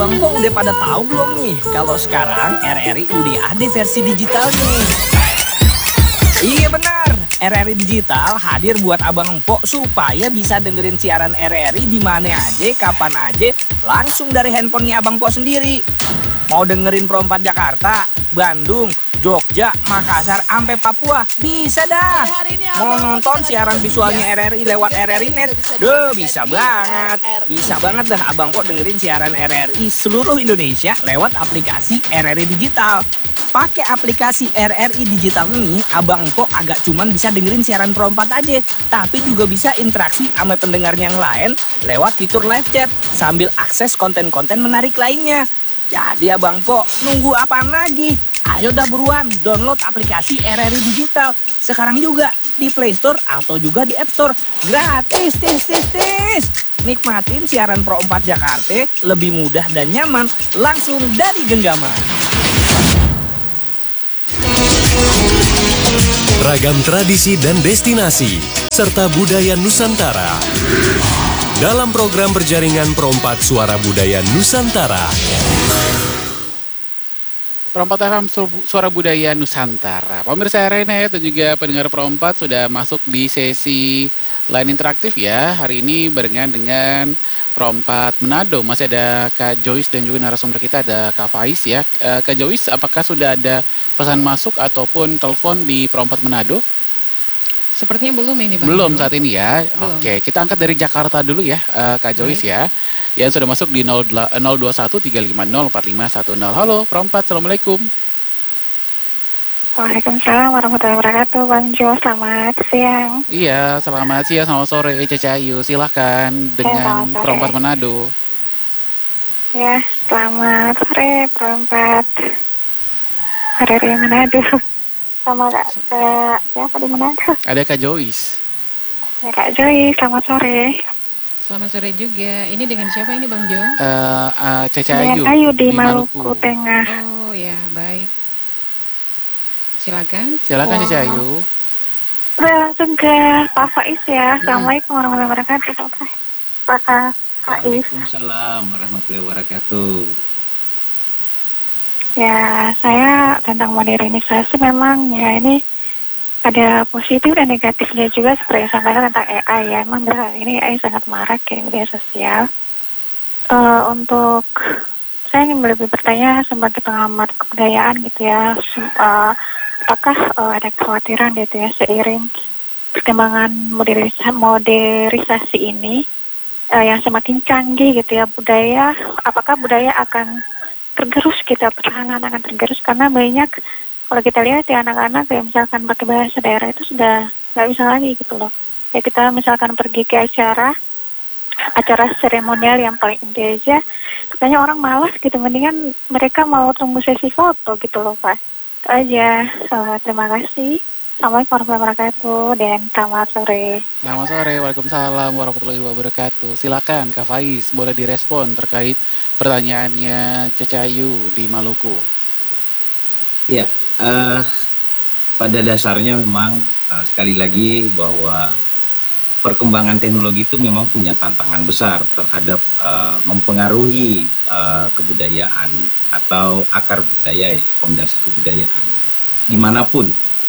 Abang kok udah pada tahu belum nih kalau sekarang RRI udah ada versi digitalnya nih? Iya benar, RRI Digital hadir buat Abang Empok supaya bisa dengerin siaran RRI di mana aja, kapan aja, langsung dari handphonenya Abang Empok sendiri. Mau dengerin Pro 4 Jakarta, Bandung, Jogja, Makassar, sampai Papua, bisa dah. Mau nonton siaran visualnya RRI lewat RRI Net, bisa banget. Bisa banget dah Abang Empok dengerin siaran RRI seluruh Indonesia lewat aplikasi RRI Digital. Pakai aplikasi RRI Digital ini, Abang Empok agak cuman bisa dengerin siaran Pro 4 aja, tapi juga bisa interaksi sama pendengar yang lain lewat fitur live chat sambil akses konten-konten menarik lainnya. Jadi Abang Empok nunggu apaan lagi? Ayo dah buruan download aplikasi RRI Digital sekarang juga di Play Store atau juga di App Store. Gratis, tis. Nikmatin siaran Pro 4 Jakarta lebih mudah dan nyaman langsung dari genggaman. Ragam tradisi dan destinasi, serta budaya Nusantara. Dalam program berjaringan Pro 4 Suara Budaya Nusantara. Pro 4 FM Suara Budaya Nusantara. Pemirsa RNet dan juga pendengar Pro 4 sudah masuk di sesi line interaktif ya. Hari ini barengan dengan Pro 4 Manado. Masih ada Kak Joyce dan juga narasumber kita ada Kak Faiz ya. Kak Joyce, apakah sudah ada pesan masuk ataupun telepon di Pro 4 Manado? Sepertinya belum ini Bang. Belum saat ini ya. Belum. Oke, kita angkat dari Jakarta dulu ya, Kak Joyce ya. Yang sudah masuk di 021-350-4510. Halo, Pro 4, Assalamualaikum. Waalaikumsalam warahmatullahi wabarakatuh, Bang Jo, selamat siang. Iya, selamat siang, selamat sore, Cece Ayu. Silahkan dengan selamat Pro sore. 4 Manado. Ya, selamat sore, Pro 4. Hari di Manado. Sama Kak, siapa di Manado? Ada Kak Joyce. Ya, Kak Joy, selamat sore. Selamat sore juga. Ini dengan siapa ini Bang Jo? Cece Dengan Ayu Ayu di Maluku Tengah. Oh ya, baik. Silakan. Silakan Cece Ayu. Langsung ke Pak Faiz ya. Assalamualaikum warahmatullahi wabarakatuh, Pak Faiz. Waalaikumsalam warahmatullahi wabarakatuh. Ya, saya tentang modernisasi memang ya ini ada positif dan negatifnya juga seperti yang sampaikan tentang AI ya. Memang benar, ini AI sangat marak ya di media sosial. Untuk saya ingin lebih bertanya sebagai pengamat kebudayaan gitu ya, apakah ada kekhawatiran gitu ya seiring perkembangan modernisasi ini yang semakin canggih gitu ya budaya, apakah budaya akan tergerus kita pertahanan akan tergerus karena banyak kalau kita lihat ya anak-anak kayak misalkan pakai bahasa daerah itu sudah nggak bisa lagi gitu loh. Ya kita misalkan pergi ke acara seremonial yang paling inti aja, katanya orang malas gitu, mendingan mereka mau tunggu sesi foto gitu loh Pak. Itu aja. Terima kasih. Assalamualaikum warahmatullahi wabarakatuh dan selamat sore. Selamat sore, Waalaikumsalam warahmatullahi wabarakatuh. Silakan Kak Faiz, boleh direspon terkait pertanyaannya Cece Ayu di Maluku. Ya, pada dasarnya memang sekali lagi bahwa perkembangan teknologi itu memang punya tantangan besar terhadap mempengaruhi kebudayaan atau akar budaya, fondasi kebudayaan dimanapun,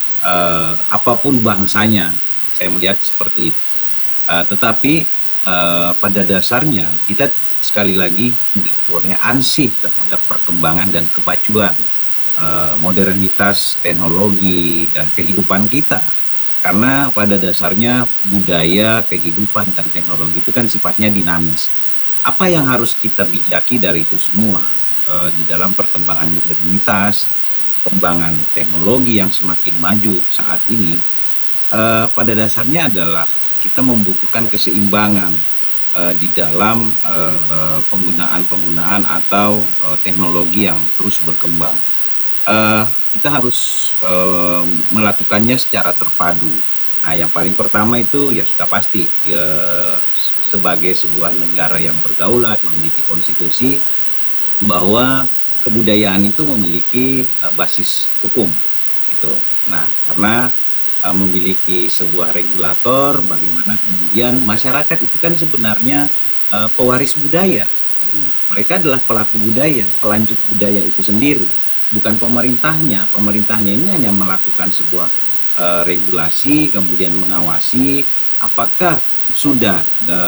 apapun bangsanya. Saya melihat seperti itu. Tetapi pada dasarnya kita sekali lagi tidak boleh ansih terhadap perkembangan dan kemajuan modernitas teknologi dan kehidupan kita. Karena pada dasarnya budaya, kehidupan, dan teknologi itu kan sifatnya dinamis. Apa yang harus kita bijaki dari itu semua di dalam perkembangan modernitas, perkembangan teknologi yang semakin maju saat ini, pada dasarnya adalah kita membutuhkan keseimbangan di dalam penggunaan atau teknologi yang terus berkembang. Kita harus melakukannya secara terpadu. Nah, yang paling pertama itu ya sudah pasti sebagai sebuah negara yang berdaulat memiliki konstitusi bahwa kebudayaan itu memiliki basis hukum gitu. Nah, karena memiliki sebuah regulator, bagaimana kemudian masyarakat itu kan sebenarnya pewaris budaya Mereka adalah pelaku budaya, pelanjut budaya itu sendiri, bukan pemerintahnya. Pemerintahnya ini hanya melakukan sebuah regulasi, kemudian mengawasi apakah sudah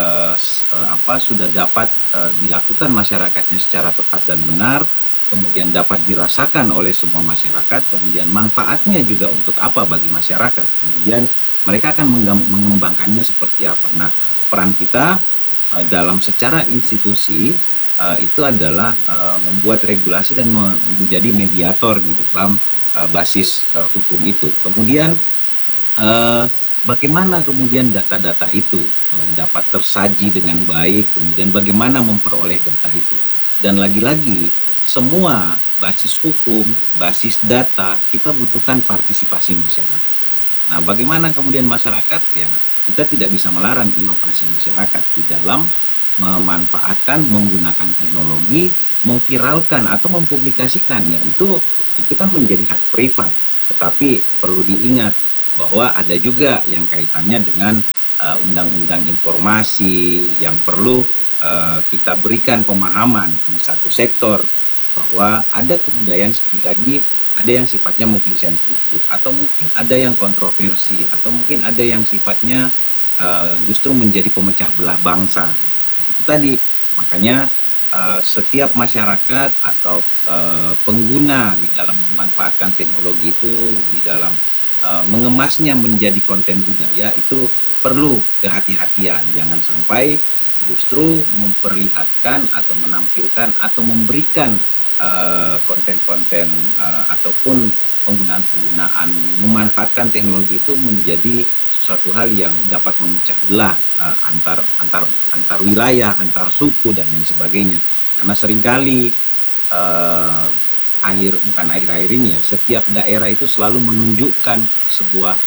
sudah dapat dilakukan masyarakatnya secara tepat dan benar, kemudian dapat dirasakan oleh semua masyarakat, kemudian manfaatnya juga untuk apa bagi masyarakat. Kemudian mereka akan mengembangkannya seperti apa. Nah, peran kita dalam secara institusi itu adalah membuat regulasi dan menjadi mediator di dalam basis hukum itu. Kemudian bagaimana kemudian data-data itu dapat tersaji dengan baik, kemudian bagaimana memperoleh data itu. Dan lagi-lagi semua basis hukum, basis data, kita butuhkan partisipasi masyarakat. Nah, bagaimana kemudian masyarakat? Ya, kita tidak bisa melarang inovasi masyarakat di dalam memanfaatkan, menggunakan teknologi, memviralkan atau mempublikasikan. Ya, itu kan menjadi hak privat. Tetapi perlu diingat bahwa ada juga yang kaitannya dengan undang-undang informasi yang perlu kita berikan pemahaman di satu sektor bahwa ada kebudayaan, sekali lagi, ada yang sifatnya mungkin sensitif, atau mungkin ada yang kontroversi, atau mungkin ada yang sifatnya justru menjadi pemecah belah bangsa. Itu tadi, makanya setiap masyarakat atau pengguna di dalam memanfaatkan teknologi itu, di dalam mengemasnya menjadi konten budaya, itu perlu kehati-hatian. Jangan sampai justru memperlihatkan atau menampilkan atau memberikan konten-konten ataupun penggunaan memanfaatkan teknologi itu menjadi suatu hal yang dapat memecah belah antar wilayah, antar suku dan lain sebagainya. Karena seringkali akhir-akhir ini ya, setiap daerah itu selalu menunjukkan sebuah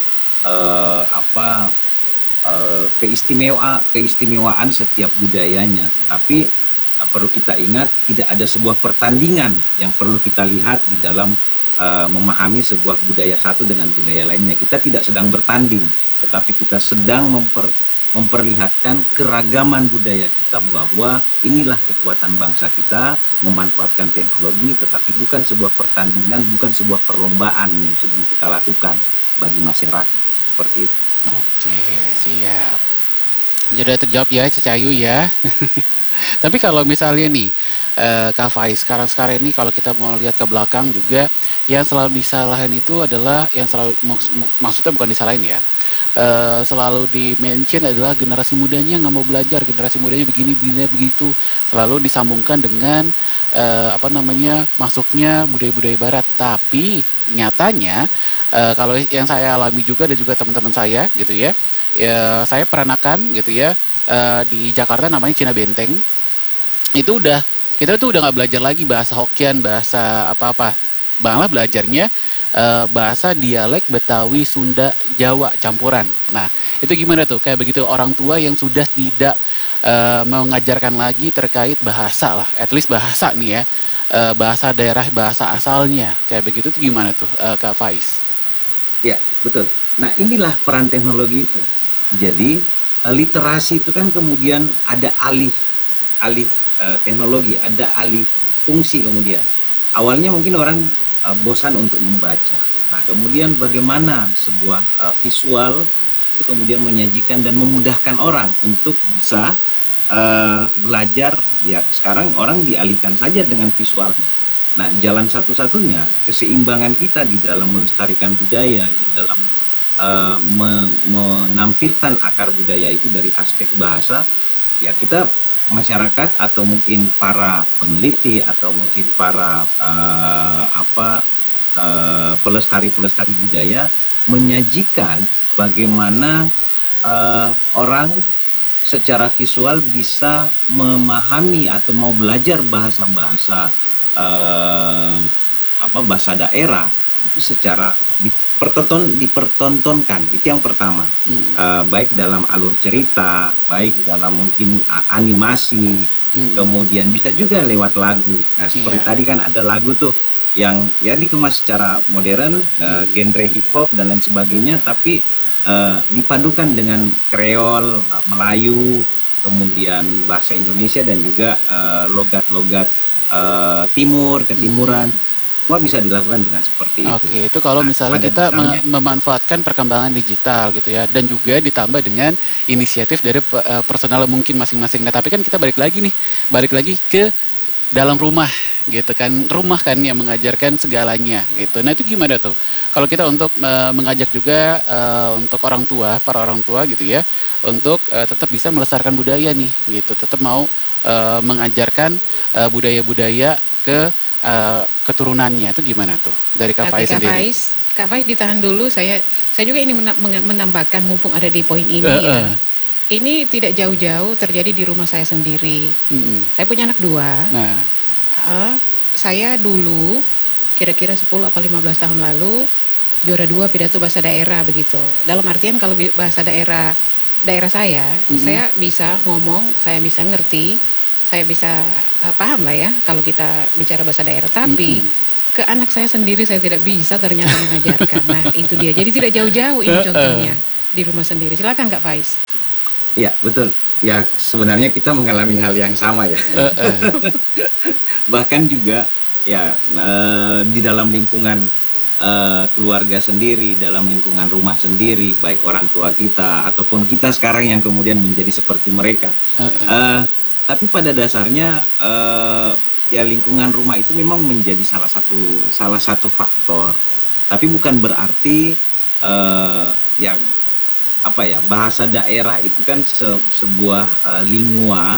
keistimewaan setiap budayanya, tetapi perlu kita ingat tidak ada sebuah pertandingan yang perlu kita lihat di dalam memahami sebuah budaya satu dengan budaya lainnya. Kita tidak sedang bertanding, tetapi kita sedang memperlihatkan keragaman budaya kita, bahwa inilah kekuatan bangsa kita memanfaatkan teknologi, tetapi bukan sebuah pertandingan, bukan sebuah perlombaan yang sedang kita lakukan bagi masyarakat. Seperti itu. Oke, siap. Jadi udah terjawab ya, Cacayu ya. Tapi kalau misalnya nih, Kak Faiz, sekarang ini kalau kita mau lihat ke belakang juga, yang selalu disalahin itu adalah, yang selalu, maksudnya bukan disalahin ya, selalu di-mention adalah generasi mudanya nggak mau belajar, generasi mudanya begini, begitu. Selalu disambungkan dengan, masuknya budaya-budaya barat. Tapi nyatanya, kalau yang saya alami juga dan juga teman-teman saya gitu ya, saya peranakan gitu ya, di Jakarta namanya Cina Benteng. Kita tuh udah nggak belajar lagi bahasa Hokkien, bahasa apa-apa, malah belajarnya bahasa dialek Betawi, Sunda, Jawa campuran. Nah, itu gimana tuh? Kayak begitu orang tua yang sudah tidak mengajarkan lagi terkait bahasa lah, at least bahasa nih ya, bahasa daerah, bahasa asalnya, kayak begitu tuh gimana tuh, Kak Faiz? Ya, betul. Nah, inilah peran teknologi itu. Jadi literasi itu kan kemudian ada alih teknologi, ada alih fungsi. Kemudian awalnya mungkin orang bosan untuk membaca. Nah, kemudian bagaimana sebuah visual itu kemudian menyajikan dan memudahkan orang untuk bisa belajar. Ya, sekarang orang dialihkan saja dengan visualnya. Nah, jalan satu-satunya keseimbangan kita di dalam melestarikan budaya, di dalam menampilkan akar budaya itu dari aspek bahasa, ya kita masyarakat atau mungkin para peneliti atau mungkin para pelestari budaya menyajikan bagaimana orang secara visual bisa memahami atau mau belajar bahasa-bahasa bahasa daerah itu secara dipertontonkan. Itu yang pertama. Baik dalam alur cerita, baik dalam mungkin animasi, kemudian bisa juga lewat lagu. Nah, seperti tadi kan ada lagu tuh yang ya dikemas secara modern, genre hip hop dan lain sebagainya, tapi dipadukan dengan kreol, Melayu, kemudian bahasa Indonesia dan juga logat-logat timur, ketimuran. Semua bisa dilakukan dengan seperti itu. Oke, itu kalau misalnya pada kita dasarnya- memanfaatkan perkembangan digital gitu ya, dan juga ditambah dengan inisiatif dari personal mungkin masing-masing. Nah, tapi kan kita balik lagi ke dalam rumah gitu kan, rumah kan yang mengajarkan segalanya gitu. Nah itu gimana tuh? Kalau kita untuk mengajak juga untuk para orang tua gitu ya, untuk tetap bisa melestarikan budaya nih gitu, tetap mau mengajarkan budaya-budaya ke keturunannya itu gimana tuh dari Kak Oke, Faiz sendiri? Kak Faiz ditahan dulu. Saya juga ini menambahkan mumpung ada di poin ini ya. Ini tidak jauh-jauh terjadi di rumah saya sendiri. Saya punya anak 2. Nah, Saya dulu kira-kira 10 atau 15 tahun lalu juara 2 pidato bahasa daerah begitu. Dalam artian kalau bahasa daerah saya bisa ngomong, saya bisa ngerti, saya bisa paham lah ya kalau kita bicara bahasa daerah. Tapi ke anak saya sendiri saya tidak bisa ternyata mengajarkan. Nah itu dia. Jadi tidak jauh-jauh ini contohnya di rumah sendiri. Silakan Kak Faiz. Ya betul. Ya sebenarnya kita mengalami hal yang sama ya. Bahkan juga ya di dalam lingkungan keluarga sendiri, dalam lingkungan rumah sendiri, baik orang tua kita ataupun kita sekarang yang kemudian menjadi seperti mereka. Tapi pada dasarnya ya lingkungan rumah itu memang menjadi salah satu faktor. Tapi bukan berarti yang bahasa daerah itu kan sebuah lingua,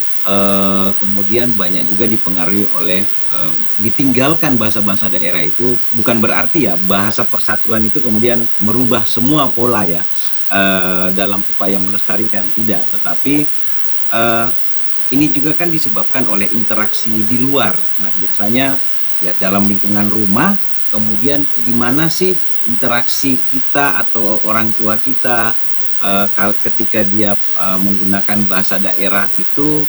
kemudian banyak juga dipengaruhi oleh ditinggalkan bahasa-bahasa daerah itu bukan berarti ya bahasa persatuan itu kemudian merubah semua pola ya dalam upaya melestarikan, tidak, tetapi ini juga kan disebabkan oleh interaksi di luar. Nah biasanya ya dalam lingkungan rumah, kemudian gimana sih interaksi kita atau orang tua kita ketika dia menggunakan bahasa daerah itu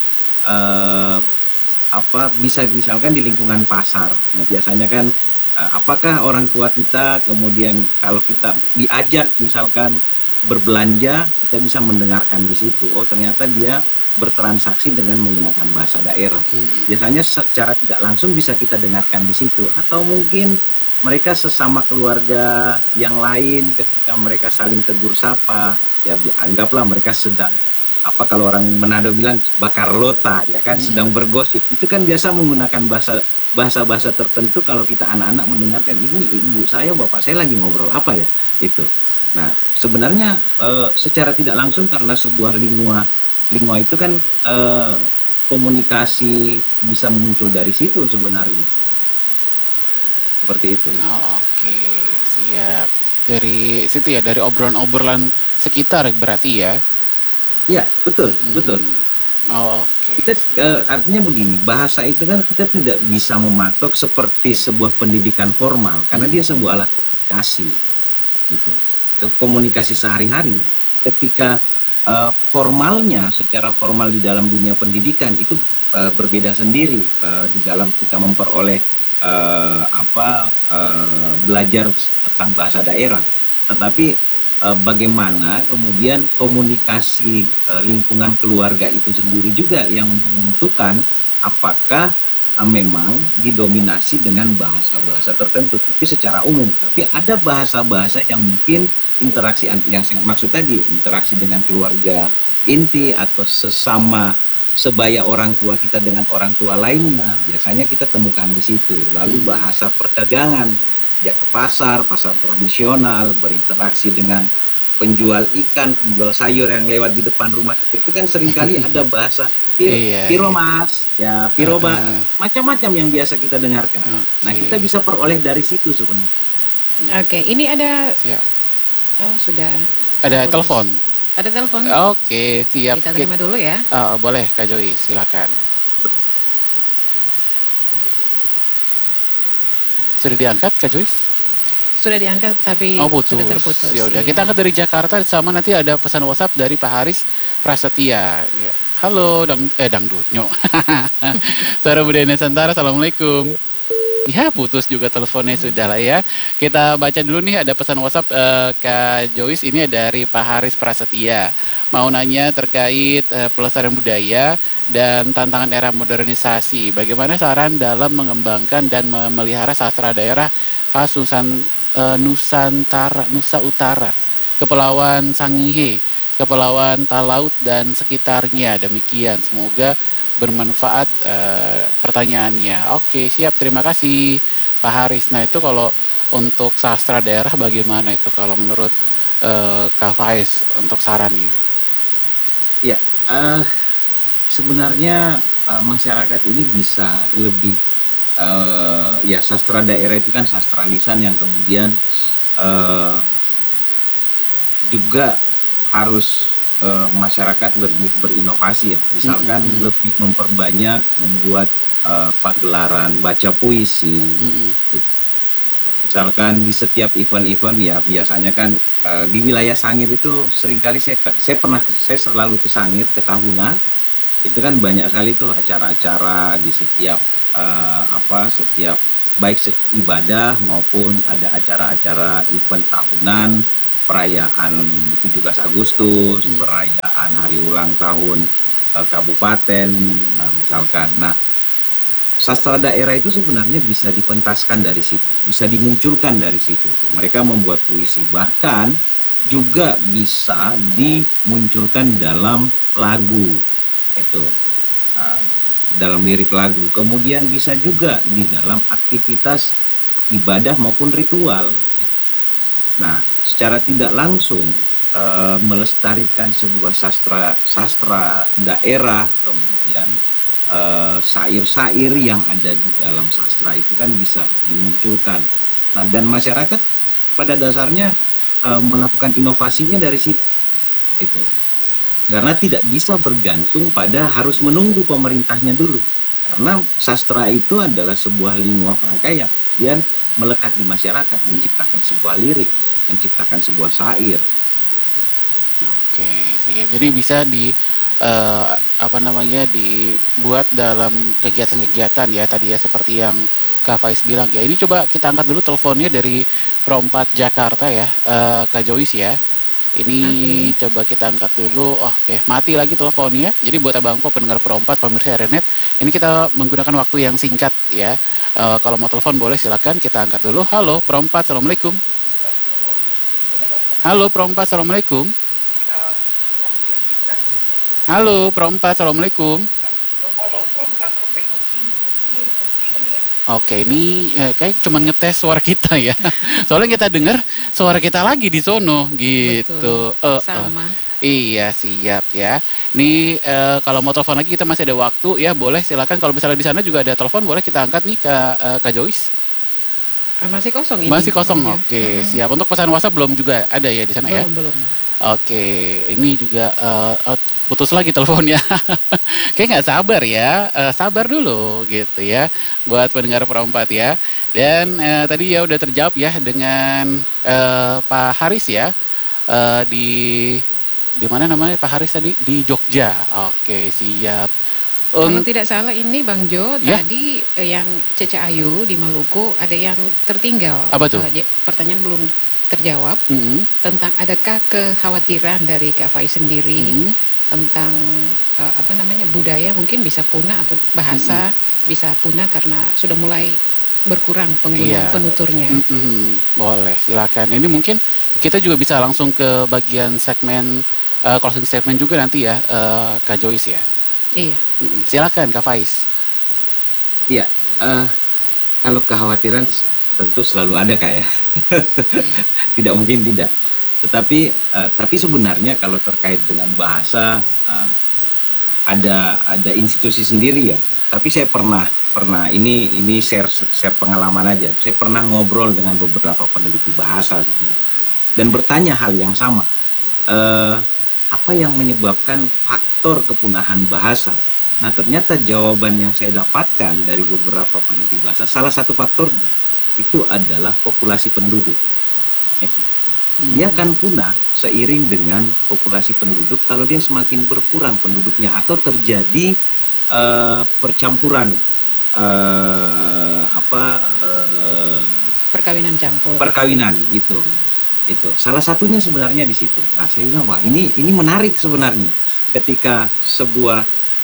bisa misalkan di lingkungan pasar. Nah biasanya kan apakah orang tua kita kemudian kalau kita diajak misalkan berbelanja, kita bisa mendengarkan di situ. Oh ternyata dia bertransaksi dengan menggunakan bahasa daerah. Biasanya secara tidak langsung bisa kita dengarkan di situ. Atau mungkin mereka sesama keluarga yang lain ketika mereka saling tegur sapa, ya anggaplah mereka sedang kalau orang Manado bilang bakar lota, ya kan, sedang bergosip. Itu kan biasa menggunakan bahasa tertentu. Kalau kita anak-anak mendengarkan, ini ibu saya, bapak saya lagi ngobrol apa ya itu. Nah sebenarnya secara tidak langsung karena sebuah lingua itu kan komunikasi bisa muncul dari situ sebenarnya. Seperti itu. Oh, oke, siap. Dari situ ya, dari obrolan-obrolan sekitar berarti ya? Iya, betul. Oh, oke. Kita artinya begini, bahasa itu kan kita tidak bisa mematok seperti sebuah pendidikan formal karena dia sebuah alat komunikasi, gitu. Komunikasi sehari-hari. Ketika formalnya, secara formal di dalam dunia pendidikan itu berbeda sendiri di dalam kita memperoleh belajar tentang bahasa daerah. Tetapi bagaimana kemudian komunikasi lingkungan keluarga itu sendiri juga yang menentukan apakah memang didominasi dengan bahasa-bahasa tertentu, tapi secara umum. Tapi ada bahasa-bahasa yang mungkin interaksi yang saya maksud tadi, interaksi dengan keluarga inti atau sesama sebaya orang tua kita dengan orang tua lainnya, biasanya kita temukan di situ. Lalu bahasa perdagangan, ya ke pasar tradisional, berinteraksi dengan penjual ikan, penjual sayur yang lewat di depan rumah kita, itu kan seringkali ada bahasa piro mas, ya piro macam-macam yang biasa kita dengarkan. Nah kita bisa peroleh dari situ sebenarnya. Oke, ini ada. Siap. Oh sudah. Ada telepon. Ada telepon. Oke, siap. Kita terima dulu ya. Boleh Kak Joy, silakan. Sudah diangkat Kak Joy? Sudah diangkat tapi putus. sudah terputus. Ya udah, iya. kita angkat dari Jakarta, sama nanti ada pesan WhatsApp dari Pak Haris Prasetya. Ya. Halo dangdut nyok. Suara Budaya Nusantara, assalamualaikum. Ya putus juga teleponnya sudah lah ya. Kita baca dulu nih ada pesan WhatsApp Kak Joyce ini dari Pak Haris Prasetya. Mau nanya terkait pelestarian budaya dan tantangan era modernisasi. Bagaimana saran dalam mengembangkan dan memelihara sastra daerah khas Nusantara, Nusa Utara, Kepulauan Sangihe, Kepulauan Talaut dan sekitarnya. Demikian, semoga bermanfaat pertanyaannya. Oke, siap. Terima kasih Pak Haris. Nah, itu kalau untuk sastra daerah bagaimana itu kalau menurut Kak Faiz untuk sarannya? Ya, sebenarnya masyarakat ini bisa lebih ya sastra daerah itu kan sastra lisan yang kemudian juga harus masyarakat lebih berinovasi ya, misalkan lebih memperbanyak membuat pagelaran baca puisi. Misalkan di setiap event-event ya biasanya kan di wilayah Sangir itu seringkali saya selalu ke Sangir, ke Tahuna, itu kan banyak sekali tuh acara-acara di setiap setiap baik ibadah maupun ada acara-acara event tahunan, perayaan 17 Agustus, perayaan hari ulang tahun kabupaten, misalkan. Nah, sastra daerah itu sebenarnya bisa dipentaskan dari situ, bisa dimunculkan dari situ. Mereka membuat puisi, bahkan juga bisa dimunculkan dalam lagu itu, dalam lirik lagu. Kemudian bisa juga di dalam aktivitas ibadah maupun ritual. Nah, secara tidak langsung melestarikan sebuah sastra daerah, kemudian syair-syair yang ada di dalam sastra itu kan bisa dimunculkan. Nah, dan masyarakat pada dasarnya melakukan inovasinya dari situ. Itu. Karena tidak bisa bergantung pada harus menunggu pemerintahnya dulu. Karena sastra itu adalah sebuah lingua franca yang kemudian melekat di masyarakat, menciptakan sebuah lirik, menciptakan sebuah syair. Oke, siap. Jadi bisa dibuat dalam kegiatan-kegiatan ya tadi ya, seperti yang Kak Faiz bilang ya. Ini coba kita angkat dulu teleponnya dari Pro 4 Jakarta ya, Kak Joyce ya. Ini coba kita angkat dulu. Oke, mati lagi teleponnya. Jadi buat Abang Po pendengar Pro 4 pemirsa RNet, ini kita menggunakan waktu yang singkat ya. Kalau mau telepon boleh silakan, kita angkat dulu. Halo Pro 4, Assalamualaikum. Halo Pro 4, Assalamualaikum. Halo Pro 4, Assalamualaikum. Oke, ini kayak cuman ngetes suara kita ya. Soalnya kita dengar suara kita lagi di sono gitu. Sama. Iya, siap ya. Ini kalau mau telepon lagi kita masih ada waktu ya, boleh silakan. Kalau misalnya di sana juga ada telepon, boleh kita angkat nih ke Kak Joyce. Masih kosong ini. Masih kosong, oke. Siap. Untuk pesan WhatsApp belum juga ada ya di sana ya? Belum. Oke, ini juga putus lagi teleponnya. Kayak nggak sabar ya, sabar dulu gitu ya, buat pendengar Pro 4 ya. Dan tadi ya udah terjawab ya dengan Pak Haris ya, di mana namanya Pak Haris tadi? Di Jogja. Oke, siap. Kalau tidak salah ini Bang Jo, ya? tadi yang Cece Ayu di Maluku ada yang tertinggal. Apa tuh? Pertanyaan belum terjawab tentang adakah kekhawatiran dari Kak Faiz sendiri tentang budaya mungkin bisa punah atau bahasa bisa punah karena sudah mulai berkurang penggunaan penuturnya. Boleh, silakan. Ini mungkin kita juga bisa langsung ke bagian segmen closing statement juga nanti ya, Kak Joyce ya. Iya. Silakan Kak Faiz. Iya, kalau kekhawatiran tentu selalu ada Kak ya. Tidak mungkin tidak. Tapi sebenarnya kalau terkait dengan bahasa ada institusi sendiri ya. Tapi saya pernah ini share pengalaman aja. Saya pernah ngobrol dengan beberapa peneliti bahasa sebenarnya dan bertanya hal yang sama. Apa yang menyebabkan faktor kepunahan bahasa? Nah, ternyata jawaban yang saya dapatkan dari beberapa peneliti bahasa, salah satu faktornya itu adalah populasi penduduk. Dia akan punah seiring dengan populasi penduduk kalau dia semakin berkurang penduduknya atau terjadi percampuran perkawinan campur. Perkawinan itu. Itu salah satunya sebenarnya di situ. Nah, saya bilang wah ini menarik sebenarnya ketika sebuah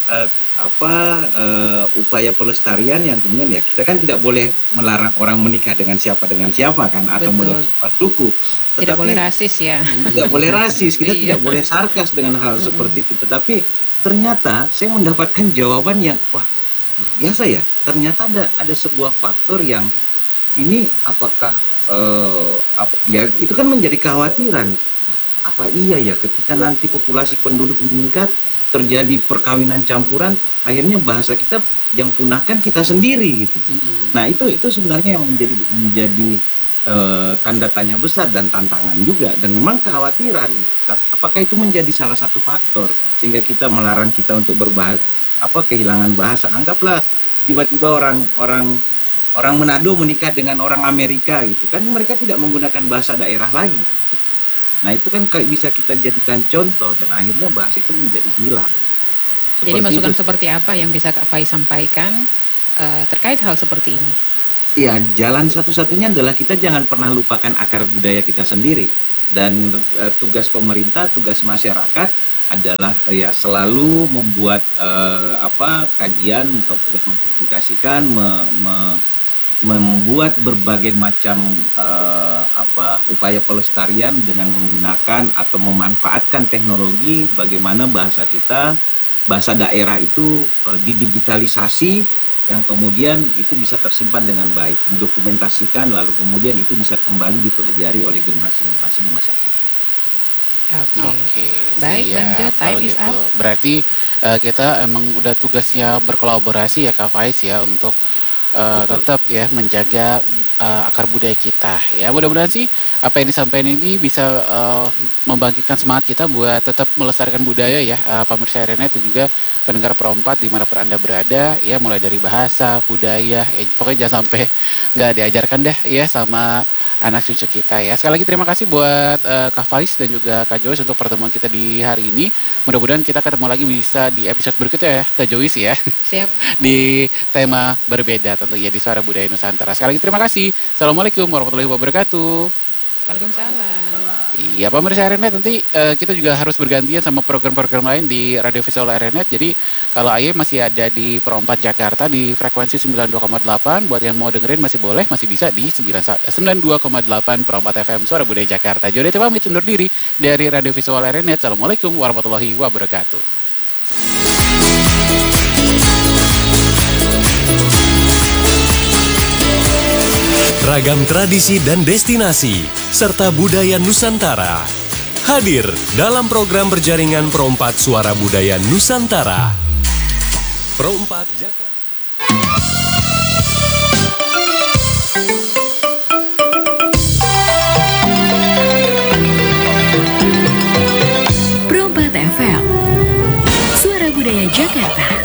upaya pelestarian yang kemudian ya kita kan tidak boleh melarang orang menikah dengan siapa kan atau Betul. menyebut suku. Tidak boleh rasis ya. Tidak boleh rasis, kita Iya. tidak boleh sarkas dengan hal seperti itu. Tetapi ternyata saya mendapatkan jawaban yang wah luar biasa ya. Ternyata ada sebuah faktor yang ini apakah ya itu kan menjadi kekhawatiran. Apa iya ya ketika nanti populasi penduduk meningkat terjadi perkawinan campuran, akhirnya bahasa kita yang punahkan kita sendiri gitu. Nah itu sebenarnya yang menjadi tanda tanya besar dan tantangan juga, dan memang kekhawatiran apakah itu menjadi salah satu faktor sehingga kita melarang kita untuk kehilangan bahasa. Anggaplah tiba-tiba orang Manado menikah dengan orang Amerika gitu kan, mereka tidak menggunakan bahasa daerah lagi. Nah itu kan bisa kita jadikan contoh dan akhirnya bahasa itu menjadi hilang. Jadi masukan seperti apa yang bisa Kak Faiz sampaikan terkait hal seperti ini? Ya, jalan satu-satunya adalah kita jangan pernah lupakan akar budaya kita sendiri. Dan tugas pemerintah, tugas masyarakat adalah ya selalu membuat kajian, kemudian mempublikasikan, membuat berbagai macam upaya pelestarian dengan menggunakan atau memanfaatkan teknologi, bagaimana bahasa kita, bahasa daerah itu didigitalisasi yang kemudian itu bisa tersimpan dengan baik, didokumentasikan, lalu kemudian itu bisa kembali dipelajari oleh generasi-generasi di masa depan. Oke. Baik, Bang Jo, time is up. Berarti kita emang udah tugasnya berkolaborasi ya Kak Faiz ya untuk tetap ya menjaga akar budaya kita ya. Mudah-mudahan sih apa yang disampaikan ini bisa membangkitkan semangat kita buat tetap melestarikan budaya ya, pemirsa RNet dan juga pendengar Pro4 dimanapun Anda berada ya, mulai dari bahasa, budaya ya, pokoknya jangan sampai nggak diajarkan deh ya sama anak cucu kita ya. Sekali lagi terima kasih buat Kak Faiz dan juga Kak Joyce untuk pertemuan kita di hari ini. Mudah-mudahan kita ketemu lagi bisa di episode berikutnya ya Kak Joyce ya. Siap. Di tema berbeda tentunya di Suara Budaya Nusantara. Sekali lagi terima kasih. Assalamualaikum warahmatullahi wabarakatuh. Waalaikumsalam. Iya pemirsa RNet, nanti kita juga harus bergantian sama program-program lain di Radio Visual RNet. Jadi kalau Aye masih ada di Pro 4 Jakarta di frekuensi 92,8, buat yang mau dengerin masih boleh, masih bisa di 92,8 Pro 4 FM Suara Budaya Jakarta. Jadi pamit undur diri dari Radio Visual RNet. Assalamualaikum warahmatullahi wabarakatuh. Ragam tradisi dan destinasi, serta budaya Nusantara. Hadir dalam program berjaringan Pro 4 Suara Budaya Nusantara. Pro 4 Jakarta. Pro 4 FM Suara Budaya Jakarta.